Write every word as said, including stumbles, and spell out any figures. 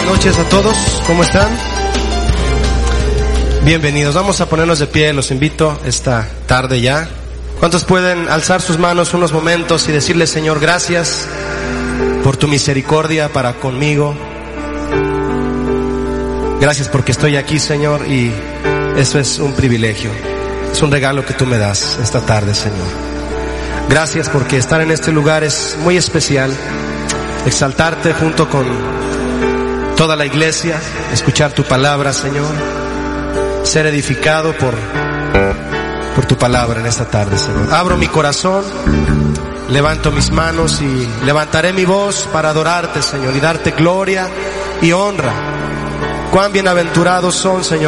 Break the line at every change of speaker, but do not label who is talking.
noches a todos, ¿cómo están? Bienvenidos, vamos a ponernos de pie, los invito esta tarde ya. ¿Cuántos pueden alzar sus manos unos momentos y decirle: Señor, gracias por tu misericordia para conmigo? Gracias porque estoy aquí, Señor, y eso es un privilegio, es un regalo que tú me das esta tarde, Señor. Gracias porque estar en este lugar es muy especial, exaltarte junto con toda la iglesia, escuchar tu palabra, Señor, ser edificado por, por tu palabra en esta tarde, Señor. Abro mi corazón, levanto mis manos y levantaré mi voz para adorarte, Señor, y darte gloria y honra. Cuán bienaventurados son, Señor,